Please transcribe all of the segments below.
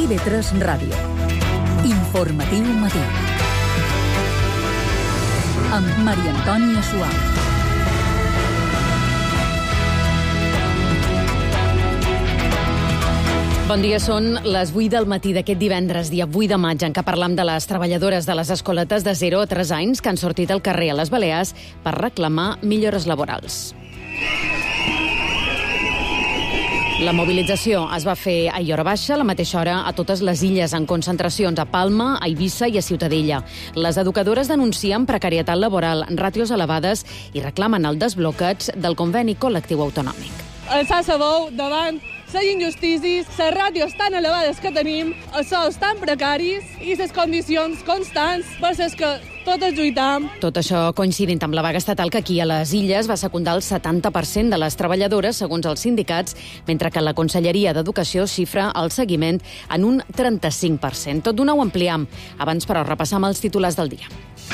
TV3 Ràdio. Informatiu matí. Amb Maria Antònia Suau. Bon dia, són les 8 del matí d'aquest divendres, dia 8 de maig, en què parlam de les treballadores de les escoletes de 0 a 3 anys que han sortit al carrer a les Balears per reclamar millores laborals. La mobilització es va fer a hora baixa, a la mateixa hora a totes les illes, en concentracions a Palma, a Eivissa i a Ciutadella. Les educadores denuncien precarietat laboral, ràtios elevades i reclamen el desbloqueig del conveni col·lectiu autonòmic. Alçar la veu davant les injustícies, les ràtios tan elevades que tenim, els sous tan precaris i les condicions constants per les que totes lluitam. Tot això coincidint amb la vaga estatal que aquí a les Illes va secundar el 70% de les treballadores, segons els sindicats, mentre que la Conselleria d'Educació xifra el seguiment en un 35%. Tot d'una ho ampliam. Abans, però, repassam els titulars del dia.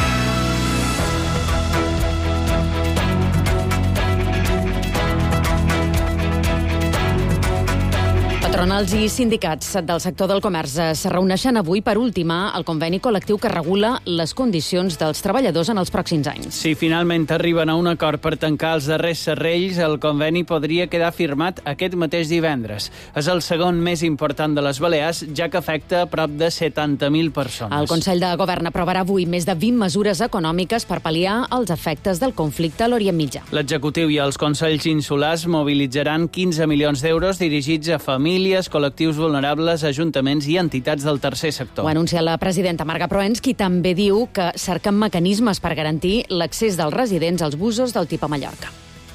Patronals i sindicats del sector del comerç es reuneixen avui per ultimar el conveni col·lectiu que regula les condicions dels treballadors en els pròxims anys. Si finalment arriben a un acord per tancar els darrers serrells, el conveni podria quedar firmat aquest mateix divendres. És el segon més important de les Balears, ja que afecta a prop de 70.000 persones. El Consell de Govern aprovarà avui més de 20 mesures econòmiques per pal·liar els efectes del conflicte a l'Orient Mitjà. L'executiu i els consells insulars mobilitzaran 15 milions d'euros dirigits a famílies, col·lectius vulnerables, ajuntaments i entitats del tercer sector. Ho anuncia la presidenta Marga Proens, qui també diu que cerquen mecanismes per garantir l'accés dels residents als busos del TIP a Mallorca.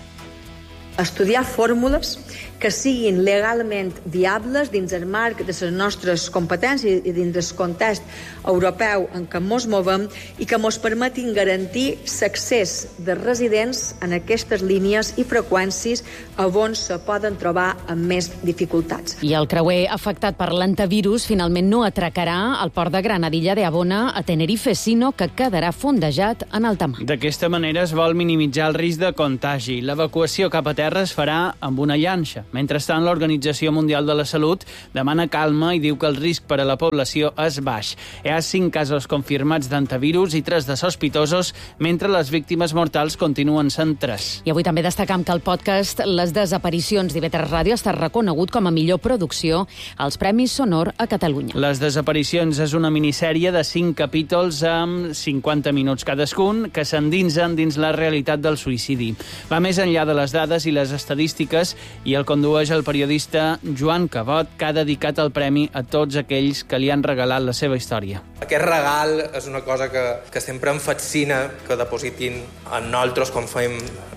Estudiar fórmules que siguin legalment viables dins el marc de les nostres competències i dins el context europeu en què ens movem i que ens permetin garantir l'accés de residents en aquestes línies i freqüències on se poden trobar amb més dificultats. I el creuer afectat per l'antivirus finalment no atracarà al port de Granadilla de Abona a Tenerife, sinó que quedarà fondejat en alta mar. D'aquesta manera es vol minimitzar el risc de contagi. L'evacuació cap a terra es farà amb una llanxa. Mentrestant, l'Organització Mundial de la Salut demana calma i diu que el risc per a la població és baix. Hi ha 5 casos confirmats d'antivirus i 3 de sospitosos, mentre les víctimes mortals continuen sent 3. I avui també destacam que el podcast Les desaparicions d'IV3 Ràdio està reconegut com a millor producció als Premis Sonor a Catalunya. Les desaparicions és una minissèrie de 5 capítols amb 50 minuts cadascun que s'endinsen dins la realitat del suïcidi. Va més enllà de les dades i les estadístiques i el condueix el periodista Joan Cabot, que ha dedicat el premi a tots aquells que li han regalat la seva història. Aquest regal és una cosa que sempre em fascina, que depositin en nosaltres quan fem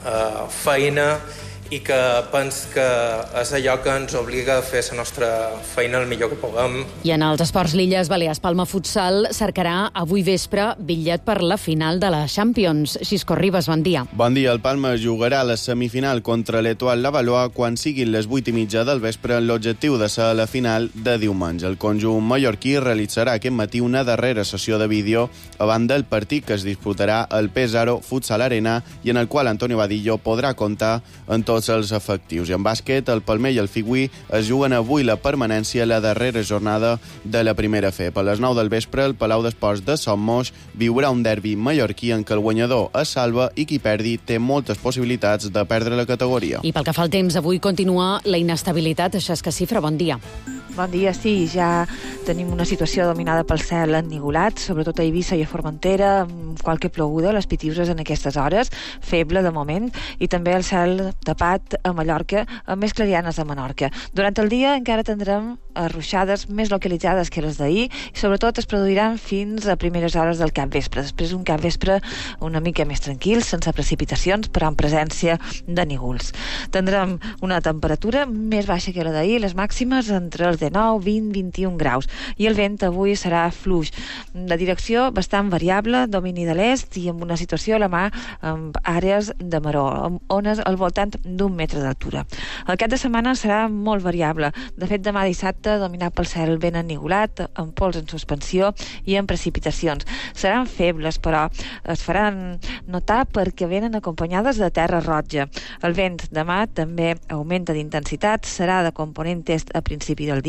feina i que penso que és allò que ens obliga a fer la nostra feina el millor que puguem. I en els esports, l'Illes Balears Palma Futsal cercarà avui vespre bitllet per la final de la Champions. Xisco Ribas, bon dia. Bon dia. El Palma jugarà la semifinal contra l'Etoile Lavallois quan siguin les 8:30 del vespre en l'objectiu de ser a la final de diumenge. El conjunt mallorquí realitzarà aquest matí una darrera sessió de vídeo abans del partit que es disputarà al Pesaro Futsal Arena i en el qual Antonio Vadillo podrà comptar en tots els efectius. I en bàsquet, el Palmer i el Figui es juguen avui la permanència a la darrera jornada de la primera FEP. A les 9 del vespre, el Palau d'Esports de Son Moix viurà un derbi mallorquí en què el guanyador es salva i qui perdi té moltes possibilitats de perdre la categoria. I pel que fa al temps, avui continua la inestabilitat. Això és que Cifra, bon dia. Bon dia, sí, ja tenim una situació dominada pel cel ennigolat, sobretot a Eivissa i a Formentera, amb qualque ploguda, les Pitiuses en aquestes hores, feble de moment, i també el cel tapat a Mallorca, amb més clarianes a Menorca. Durant el dia encara tindrem ruixades més localitzades que les d'ahir, i sobretot es produiran fins a primeres hores del capvespre. Després un capvespre una mica més tranquil, sense precipitacions, però amb presència de nígols. Tindrem una temperatura més baixa que la d'ahir, les màximes entre els 19, 20, 21 graus. I el vent avui serà fluix. De direcció bastant variable, domini de l'est i amb una situació a la mà amb àrees de maró, amb ones al voltant d'1 metre d'altura. El cap de setmana serà molt variable. De fet, demà dissabte dominat pel cel ben ennigolat, amb pols en suspensió i amb precipitacions. Seran febles, però es faran notar perquè venen acompanyades de terra roja. El vent demà també augmenta d'intensitat, serà de component est a principi del dia,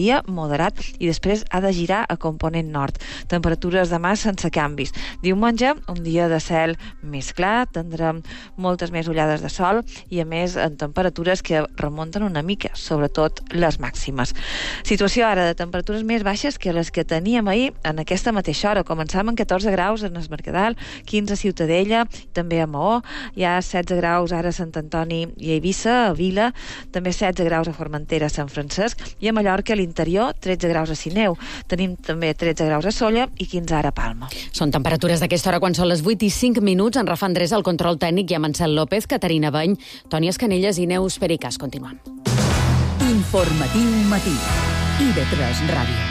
dia moderat i després ha de girar a component nord. Temperatures demà sense canvis. Diumenge, un dia de cel més clar, tindrem moltes més ullades de sol i, a més, en temperatures que remunten una mica, sobretot les màximes. Situació ara de temperatures més baixes que les que teníem ahir en aquesta mateixa hora. Començàvem amb 14 graus en es Mercadal, 15 a Ciutadella, també a Maó, hi ha 16 graus ara a Sant Antoni i a Eivissa, a Vila, també 16 graus a Formentera, a Sant Francesc, i a Mallorca, a l'interior, 13 graus a Sineu. Tenim també 13 graus a Sóller i 15 ara a Palma. Són temperatures d'aquesta hora quan són les 8 i 5 minuts. En Rafa Andrés, el control tècnic, i a Marcel López, Caterina Beny, Toni Escanelles i Neus Pericàs. Continuem. Informatiu matí. IB3 Ràdio.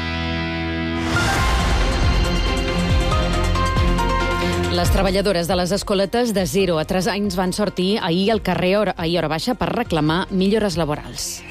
Les treballadores de les escoletes de 0 a 3 anys van sortir ahir al carrer a Hora Baixa per reclamar millores laborals.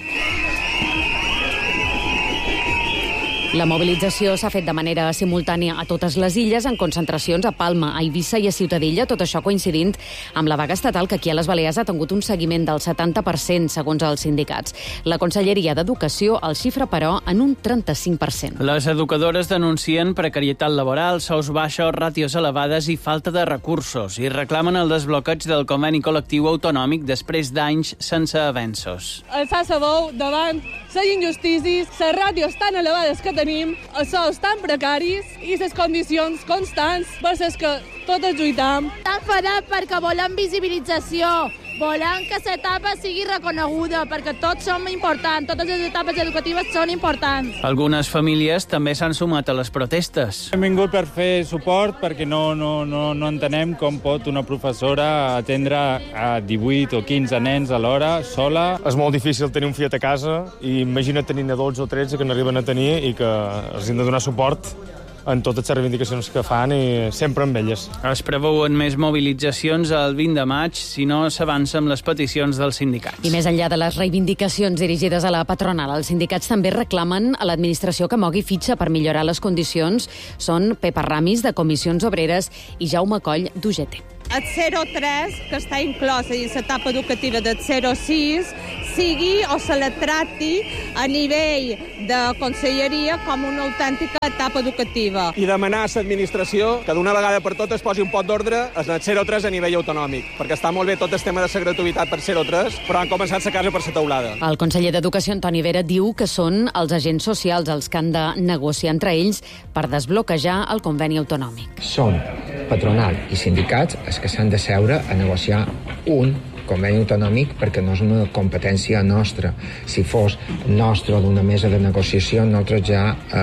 La mobilització s'ha fet de manera simultània a totes les illes, en concentracions a Palma, a Eivissa i a Ciutadella, tot això coincidint amb la vaga estatal que aquí a les Balears ha tingut un seguiment del 70%, segons els sindicats. La Conselleria d'Educació el xifra, però, en un 35%. Les educadores denuncien precarietat laboral, sous baixos, ràtios elevades i falta de recursos, i reclamen el desbloqueig del conveni col·lectiu autonòmic després d'anys sense avenços. Alçar la veu davant les injustícies, les ràtios tan elevades que tenim, els sous tan precaris i les condicions constants per les que totes lluitam. Estan fedats perquè volen visibilització, volen que l'etapa sigui reconeguda, perquè tots som importants, totes les etapes educatives són importants. Algunes famílies també s'han sumat a les protestes. Hem vingut per fer suport perquè no entenem com pot una professora atendre a 18 o 15 nens alhora, sola. És molt difícil tenir un fiat a casa i imagina tenir-ne 12 o 13 que n'arriben a tenir i que els hem de donar suport en totes les reivindicacions que fan i sempre amb elles. Es preveuen més mobilitzacions el 20 de maig si no s'avança amb les peticions dels sindicats. I més enllà de les reivindicacions dirigides a la patronal, els sindicats també reclamen a l'administració que mogui fitxa per millorar les condicions. Són Pepa Ramis, de Comissions Obreres, i Jaume Coll, d'UGT. El 0-3, que està inclòs en l'etapa educativa del 0-6, sigui o se la tracti a nivell de conselleria com una autèntica etapa educativa. I demanar a l'administració que d'una vegada per totes posi un pot d'ordre en el 0-3 a nivell autonòmic, perquè està molt bé tot el tema de la gratuïtat per 0-3, però han començat la casa per la teulada. El conseller d'Educació, Antoni Vera, diu que són els agents socials els que han de negociar entre ells per desbloquejar el conveni autonòmic. Són patronal i sindicats els que s'han de seure a negociar un conveni autonòmic, perquè no és una competència nostra. Si fos nostra o d'una mesa de negociació, nosaltres ja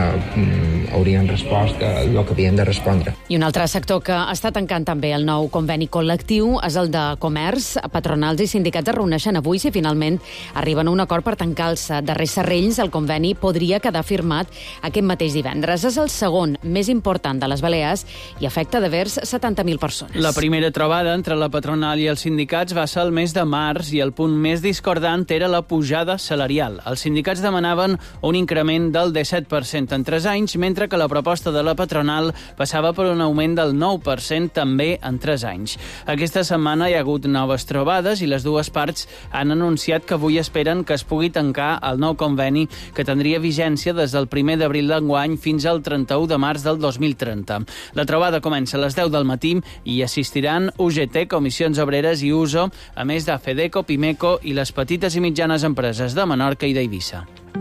hauríem respost el que havíem de respondre. I un altre sector que està tancant també el nou conveni col·lectiu és el de comerç. Patronals i sindicats es reuneixen avui. Si finalment arriben a un acord per tancar els darrers serrells, el conveni podria quedar firmat aquest mateix divendres. És el segon més important de les Balears i afecta de vers 70.000 persones. La primera trobada entre la patronal i els sindicats va ser el mes de març i el punt més discordant era la pujada salarial. Els sindicats demanaven un increment del 17% en 3 anys, mentre que la proposta de la patronal passava per un augment del 9% també en 3 anys. Aquesta setmana hi ha hagut noves trobades i les dues parts han anunciat que avui esperen que es pugui tancar el nou conveni que tindria vigència des del 1 d'abril d'enguany fins al 31 de març del 2030. La trobada comença a les 10 del matí i assistiran UGT, Comissions Obreres i USO, a més de FEDECO, PIMECO i les petites i mitjanes empreses de Menorca i d'Eivissa.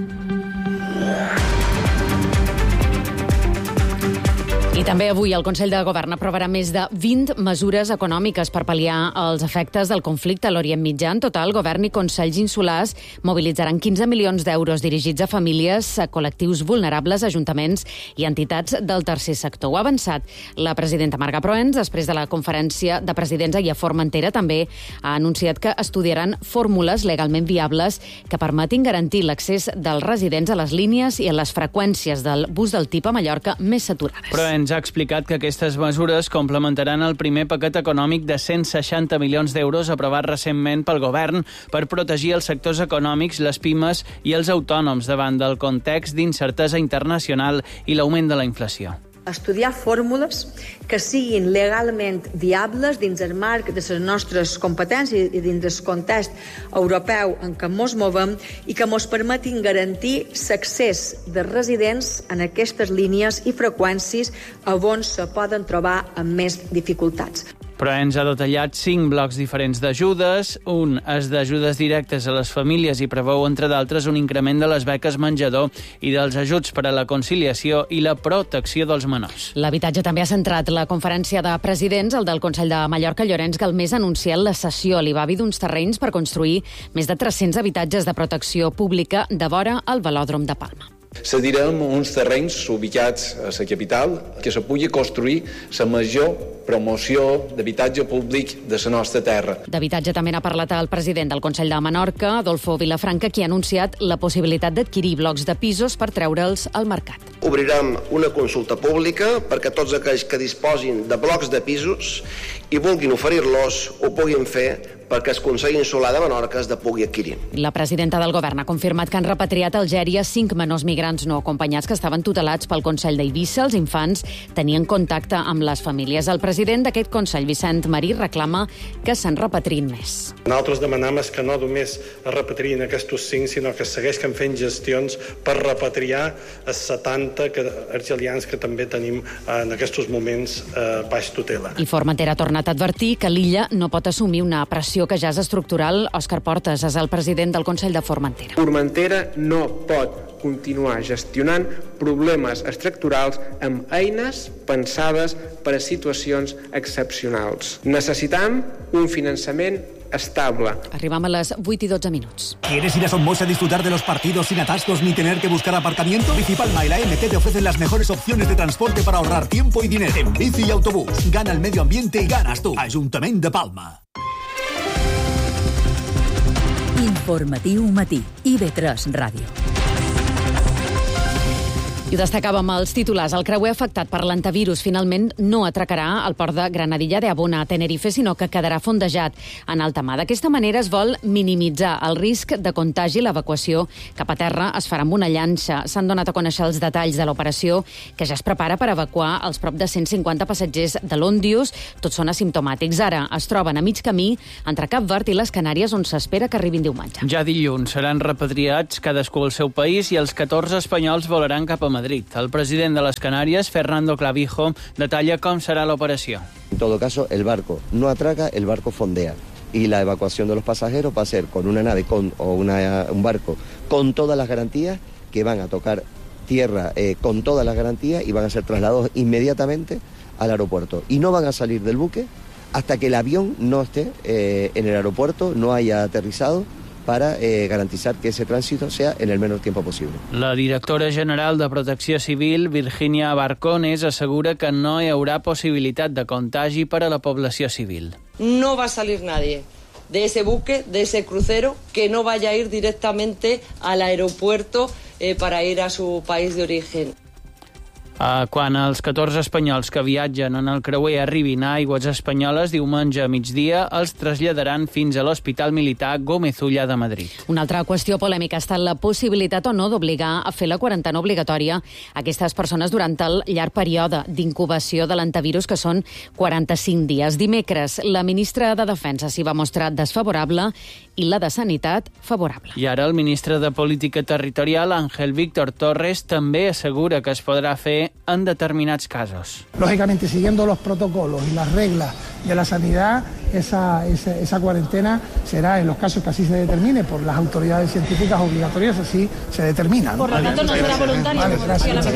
I també avui el Consell de Govern aprovarà més de 20 mesures econòmiques per pal·liar els efectes del conflicte a l'Orient Mitjà. En total, Govern i Consells Insulars mobilitzaran 15 milions d'euros dirigits a famílies, a col·lectius vulnerables, ajuntaments i entitats del tercer sector. Ho ha avançat la presidenta Marga Proens després de la conferència de presidents ahir a Formentera. També ha anunciat que estudiaran fórmules legalment viables que permetin garantir l'accés dels residents a les línies i a les freqüències del bus del TIP a Mallorca més saturades. Proens ha explicat que aquestes mesures complementaran el primer paquet econòmic de 160 milions d'euros aprovat recentment pel govern per protegir els sectors econòmics, les pimes i els autònoms davant del context d'incertesa internacional i l'augment de la inflació. estudiar fórmules que siguin legalment viables dins el marc de les nostres competències i dins el context europeu en què ens movem i que ens permetin garantir l'accés de residents en aquestes línies i freqüències on se poden trobar amb més dificultats. Però ens ha detallat 5 blocs diferents d'ajudes. Un és d'ajudes directes a les famílies i preveu, entre d'altres, un increment de les beques menjador i dels ajuts per a la conciliació i la protecció dels menors. L'habitatge també ha centrat la conferència de presidents. El del Consell de Mallorca, Llorenç Galmés, ha anunciat la cessió a l'Ibavi d'uns terrenys per construir més de 300 habitatges de protecció pública de vora al velòdrom de Palma. Cedirem uns terrenys ubicats a la capital que se pugui construir la major promoció d'habitatge públic de la nostra terra. D'habitatge també n'ha parlat el president del Consell de Menorca, Adolfo Vilafranca, qui ha anunciat la possibilitat d'adquirir blocs de pisos per treure'ls al mercat. Obrirem una consulta pública perquè tots aquells que disposin de blocs de pisos i vulguin oferir-los ho puguin fer perquè el Consell Insular de Menorca es pugui adquirir. La presidenta del govern ha confirmat que han repatriat a Algèria 5 menors migrants no acompanyats que estaven tutelats pel Consell d'Eivissa. Els infants tenien contacte amb les famílies. El president d'aquest Consell, Vicent Marí, reclama que se'n repatriïn més. Nosaltres demanem que no només es repatriïn aquests 5, sinó que segueixen fent gestions per repatriar els 70 argelians que també tenim en aquests moments baix tutela. I Formentera ha tornat a advertir que l'illa no pot assumir una pressió que ja és estructural. Òscar Portes és el president del Consell de Formentera. Formentera no pot continuar gestionant problemes estructurals amb eines pensades per a situacions excepcionals. Necessitam un finançament estable. Arribam a les 8 i 12 minuts. ¿Quieres ir a Somos a disfrutar de los partidos sin atascos ni tener que buscar aparcamiento? Bici Palma y la MT te ofrecen las mejores opciones de transporte para ahorrar tiempo y dinero. En bici y autobús. Gana el medio ambiente y ganas tú. Ayuntamiento de Palma. Informatiu matí. IB3 Ràdio. I ho destacàvem els titulars. El creuer afectat per l'antivirus finalment no atracarà al port de Granadilla de Abona a Tenerife, sinó que quedarà fondejat en alta mar. D'aquesta manera es vol minimitzar el risc de contagi. L'evacuació cap a terra es farà amb una llanxa. S'han donat a conèixer els detalls de l'operació que ja es prepara per evacuar els prop de 150 passatgers de l'Òndius. Tots són asimptomàtics. Ara es troben a mig camí entre Cap Verd i les Canàries, on s'espera que arribin diumenge. Ja dilluns seran repatriats cadascú al seu país i els 14 espanyols volaran cap a Madrid. El president de les Canàries, Fernando Clavijo, detalla com serà l'operació. En todo caso, el barco no atraca, el barco fondea. Y la evacuación de los pasajeros va a ser con una nave un barco con todas las garantías, que van a tocar tierra con todas las garantías y van a ser trasladados inmediatamente al aeropuerto. Y no van a salir del buque hasta que el avión no esté en el aeropuerto, no haya aterrizado, para garantizar que ese tránsito sea en el menor tiempo posible. La directora general de Protecció Civil, Virginia Barcones, assegura que no hi haurà possibilitat de contagi per a la població civil. No va a salir nadie de ese buque, de ese crucero, que no vaya a ir directamente al aeropuerto para ir a su país de origen. Quan els 14 espanyols que viatgen en el creuer arribin a aigües espanyoles, diumenge a migdia els traslladaran fins a l'Hospital Militar Gómez Ulla de Madrid. Una altra qüestió polèmica ha estat la possibilitat o no d'obligar a fer la quarantena obligatòria a aquestes persones durant el llarg període d'incubació de l'antivirus, que són 45 dies. Dimecres, la ministra de Defensa s'hi va mostrar desfavorable i la de Sanitat favorable. I ara el ministre de Política Territorial, Ángel Víctor Torres, també assegura que es podrà fer en determinats casos. Lógicamente, siguiendo los protocolos y las reglas de la sanidad, esa cuarentena será, en los casos que así se determine por las autoridades científicas obligatorias, así se determina, ¿no? Por lo tanto, no será voluntario. Vale, gracias.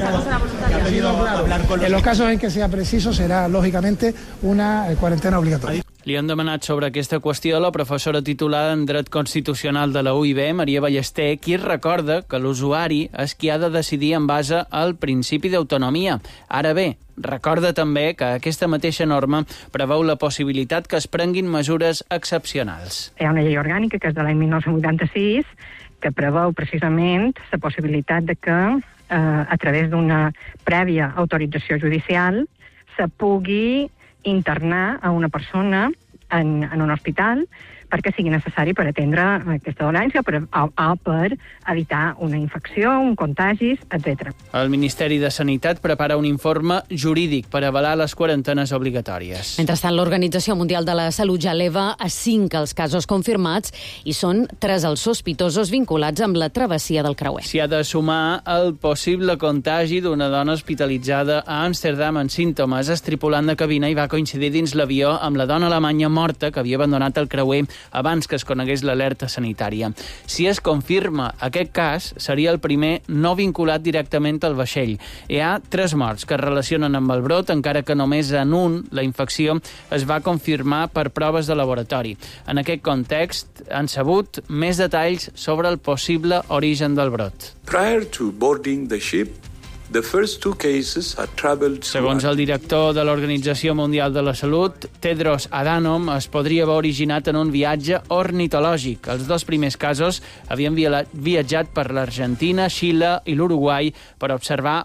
En los casos en que sea preciso, será, lógicamente, una cuarentena obligatoria. Li han demanat sobre aquesta qüestió la professora titular en Dret Constitucional de la UIB, Maria Ballester, qui recorda que l'usuari és qui ha de decidir en base al principi d'autonomia. Ara bé, recorda també que aquesta mateixa norma preveu la possibilitat que es prenguin mesures excepcionals. Hi ha una llei orgànica, que és de l'any 1986, que preveu precisament la possibilitat de que, a través d'una prèvia autorització judicial, se pugui internar a una persona en un hospital perquè sigui necessari per atendre aquesta dolència o per evitar una infecció, un contagis, etc. El Ministeri de Sanitat prepara un informe jurídic per avalar les quarantenes obligatòries. Mentrestant, l'Organització Mundial de la Salut ja eleva a 5 els casos confirmats i són 3 els sospitosos vinculats amb la travessia del creuer. S'hi ha de sumar el possible contagi d'una dona hospitalitzada a Amsterdam amb símptomes. És tripulant de cabina i va coincidir dins l'avió amb la dona alemanya morta que havia abandonat el creuer abans que es conegués l'alerta sanitària. Si es confirma aquest cas, seria el primer no vinculat directament al vaixell. Hi ha 3 morts que es relacionen amb el brot, encara que només en un la infecció es va confirmar per proves de laboratori. En aquest context, han sabut més detalls sobre el possible origen del brot. Prior to boarding the ship, the first 2 cases had traveled... Segons el director de l'Organització Mundial de la Salut, Tedros Adhanom, es podria haver originat en un viatge ornitològic. Els 2 primers casos havien viatjat per l'Argentina, Xile i l'Uruguai per observar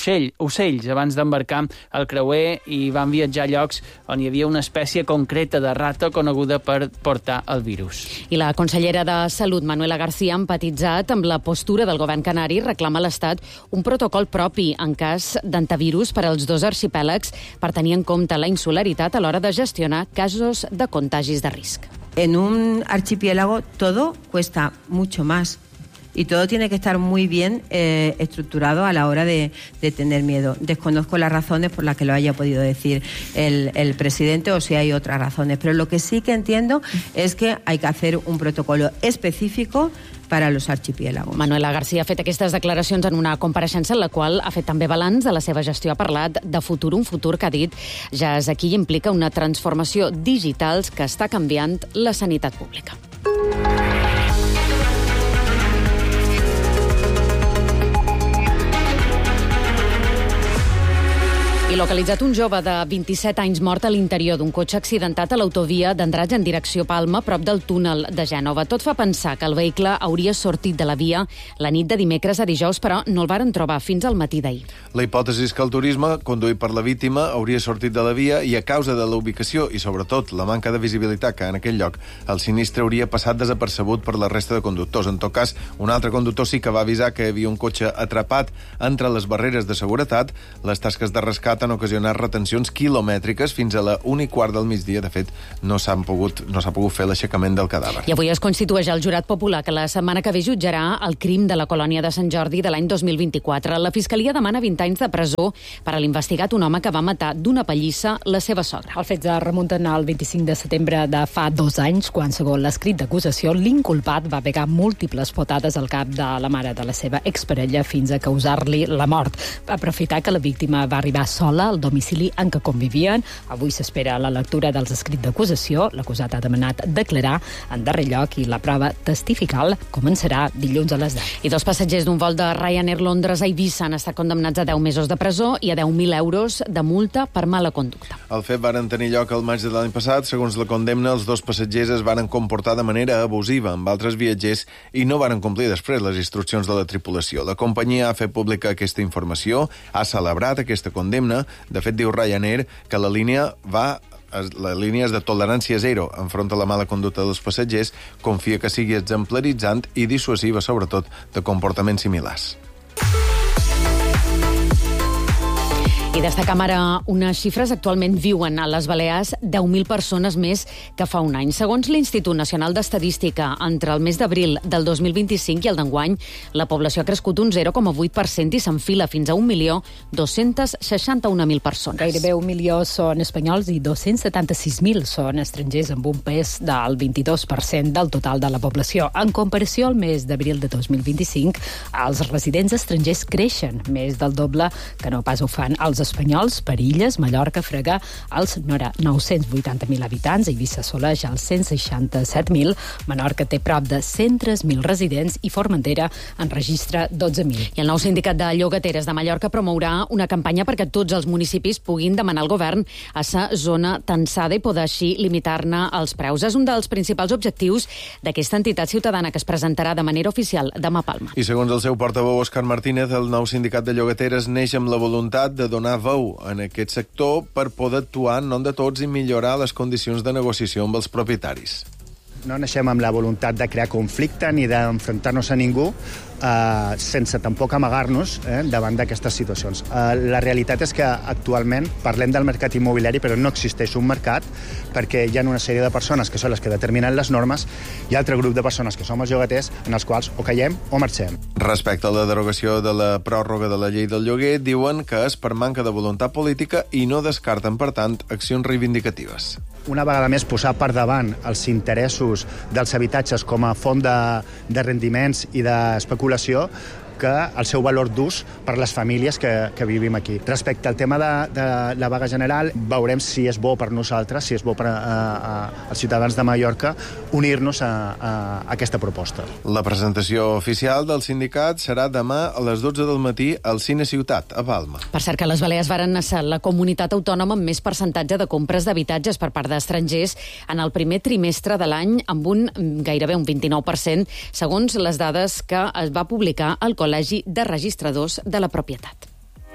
ocells abans d'embarcar al creuer i van viatjar a llocs on hi havia una espècie concreta de rata coneguda per portar el virus. I la consellera de Salut, Manuela García, ha empatitzat amb la postura del govern canari, reclama a l'Estat un protocol propi en cas d'antivirus per als 2 arxipèlags per tenir en compte la insularitat a l'hora de gestionar casos de contagis de risc. En un archipiélago todo cuesta mucho más. Y todo tiene que estar muy bien estructurado a la hora de tener miedo. Desconozco las razones por las que lo haya podido decir el presidente o si hay otras razones, pero lo que sí que entiendo es que hay que hacer un protocolo específico para los archipiélagos. Manuela García ha fet aquestes declaracions en una compareixença en la qual ha fet també balanç de la seva gestió. Ha parlat de futur, un futur que ha dit ja és aquí i implica una transformació digital que està canviant la sanitat pública. I localitzat un jove de 27 anys mort a l'interior d'un cotxe accidentat a l'autovia d'Andratx en direcció Palma, prop del túnel de Gènova. Tot fa pensar que el vehicle hauria sortit de la via la nit de dimecres a dijous, però no el varen trobar fins al matí d'ahir. La hipòtesi és que el turisme, conduït per la víctima, hauria sortit de la via i a causa de la ubicació i, sobretot, la manca de visibilitat que en aquell lloc el sinistre hauria passat desapercebut per la resta de conductors. En tot cas, un altre conductor sí que va avisar que hi havia un cotxe atrapat entre les barreres de seguretat. Les tasques de rescat han ocasionat retencions quilomètriques fins a la 1:15 del migdia. De fet, no s'ha pogut fer l'aixecament del cadàver. I avui es constitueix el jurat popular que la setmana que ve jutjarà el crim de la colònia de Sant Jordi de l'any 2024. La Fiscalia demana 20 anys de presó per a l'investigat, un home que va matar d'una pallissa la seva sogra. Els fets es remunten al 25 de setembre de fa 2 anys, quan, segons l'escrit d'acusació, l'inculpat va pegar múltiples potades al cap de la mare de la seva exparella fins a causar-li la mort. Va aprofitar que la víctima va arribar sola al domicili en què convivien. Avui s'espera la lectura dels escrits d'acusació. L'acusat ha demanat declarar en darrer lloc i la prova testifical començarà dilluns a les 10. I 2 passatgers d'un vol de Ryanair Londres a Eivissa han estat condemnats a 10 mesos de presó i a 10.000 euros de multa per mala conducta. El fet varen tenir lloc al maig de l'any passat. Segons la condemna, els 2 passatgers es varen comportar de manera abusiva amb altres viatgers i no varen complir després les instruccions de la tripulació. La companyia ha fet pública aquesta informació, ha celebrat aquesta condemna. De fet, diu Ryanair que la línia és de tolerància zero enfront a la mala conducta dels passatgers, confia que sigui exemplaritzant i dissuasiva, sobretot, de comportaments similars. I destacam ara unes xifres. Actualment viuen a les Balears 10.000 persones més que fa un any. Segons l'Institut Nacional d'Estadística, entre el mes d'abril del 2025 i el d'enguany, la població ha crescut un 0,8% i s'enfila fins a 1.261.000 persones. Gairebé 1 milió són espanyols i 276.000 són estrangers, amb un pes del 22% del total de la població. En comparació al mes d'abril de 2025, els residents estrangers creixen més del doble que no pas ho fan els espanyols. Per illes, Mallorca frega els 980.000 habitants, Eivissa assoleix els 167.000, Menorca té prop de 103.000 residents i Formentera enregistra 12.000. I el nou sindicat de llogateres de Mallorca promourà una campanya perquè tots els municipis puguin demanar al govern a sa zona tensada i poder així limitar-ne els preus. És un dels principals objectius d'aquesta entitat ciutadana que es presentarà de manera oficial demà a Palma. I segons el seu portaveu, Òscar Martínez, el nou sindicat de llogateres neix amb la voluntat de donar veu en aquest sector per poder actuar en nom de tots i millorar les condicions de negociació amb els propietaris. No naixem amb la voluntat de crear conflicte ni d'enfrontar-nos a ningú, sense tampoc amagar-nos davant d'aquestes situacions. La realitat és que actualment parlem del mercat immobiliari, però no existeix un mercat, perquè hi ha una sèrie de persones que són les que determinen les normes i altre grup de persones que som els llogaters, en els quals o caiem o marxem. Respecte a la derogació de la pròrroga de la llei del lloguer, diuen que és per manca de voluntat política i no descarten, per tant, accions reivindicatives. Una vegada més, posar per davant els interessos dels habitatges com a font de rendiments i d'especulació que el seu valor d'ús per les famílies que vivim aquí. Respecte al tema de la vaga general, veurem si és bo per nosaltres, si és bo per als ciutadans de Mallorca, unir-nos a aquesta proposta. La presentació oficial del sindicat serà demà a les 12 del matí al Cine Ciutat, a Palma. Per cert, que les Balears varen ser la comunitat autònoma amb més percentatge de compres d'habitatges per part d'estrangers en el primer trimestre de l'any, amb gairebé un 29%, segons les dades que es va publicar al Col·legi de Registradors de la Propietat.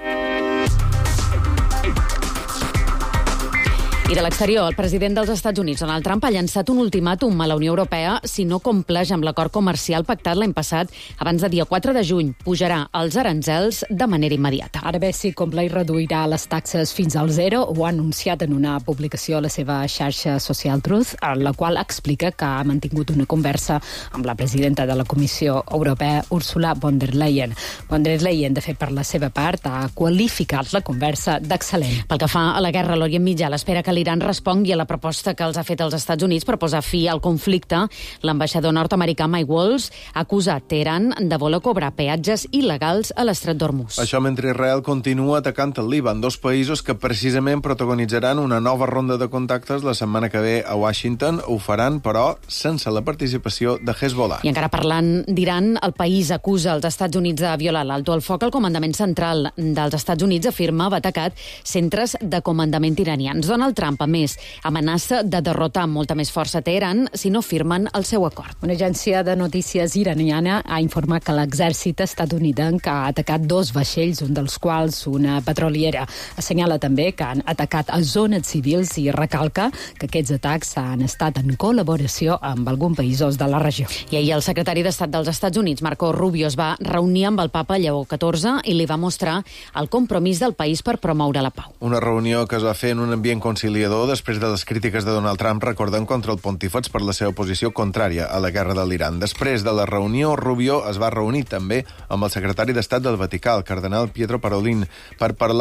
I de l'exterior, el president dels Estats Units, Donald Trump, ha llançat un ultimàtum a la Unió Europea si no compleix amb l'acord comercial pactat l'any passat. Abans de dia 4 de juny pujarà els aranzels de manera immediata. Ara bé, si compleix, reduirà les taxes fins al 0. Ho ha anunciat en una publicació a la seva xarxa social Truth, en la qual explica que ha mantingut una conversa amb la presidenta de la Comissió Europea, Ursula von der Leyen. Von der Leyen, de fet, per la seva part, ha qualificat la conversa d'excel·lent. Pel que fa a la guerra a l'Orient Mitjà, l'espera que l'Iran respongui a la proposta que els ha fet els Estats Units per posar fi al conflicte. L'ambaixador nord-americà Mike Waltz ha acusat Teheran de voler cobrar peatges il·legals a l'estret d'Hormuz. Això mentre Israel continua atacant el Líban, dos països que precisament protagonitzaran una nova ronda de contactes la setmana que ve a Washington. Ho faran, però, sense la participació de Hezbollah. I encara parlant d'Iran, el país acusa els Estats Units de violar l'alto al foc. El comandament central dels Estats Units afirma haver atacat centres de comandament iranians. Donald Trump, a més, amenaça de derrotar amb molta més força Teheran si no firmen el seu acord. Una agència de notícies iraniana ha informat que l'exèrcit estatunidenc ha atacat 2 vaixells, un dels quals una petroliera. Assenyala també que han atacat a zones civils i recalca que aquests atacs han estat en col·laboració amb alguns països de la regió. I ahir el secretari d'Estat dels Estats Units, Marco Rubio, es va reunir amb el papa Lleó XIV i li va mostrar el compromís del país per promoure la pau. Una reunió que es va fer en un ambient conciliador després de les crítiques de Donald Trump, recordant, contra el pontífex per la seva posició contrària a la guerra de l'Iran. Després de la reunió, Rubio es va reunir també amb el secretari d'Estat del Vaticà, el cardenal Pietro Parolin, per parlar